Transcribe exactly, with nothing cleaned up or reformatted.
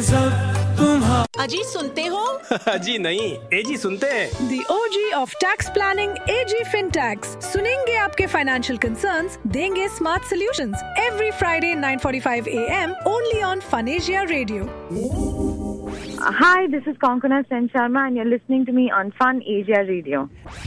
अजी सुनते हो? अजी नहीं, एजी सुनते हैं। The O G of tax planning, A G FinTax. सुनेंगे आपके financial concerns, देंगे smart solutions. Every Friday nine forty-five a m only on Fun Asia Radio. Hi, this is Konkona Sen Sharma and you're listening to me on Fun Asia Radio.